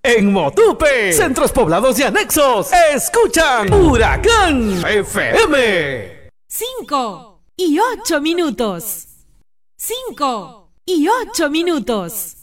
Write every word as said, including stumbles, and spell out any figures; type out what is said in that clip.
En Motupe, centros poblados y anexos, escuchan Huracán F M. Cinco y ocho minutos. Cinco y ocho minutos.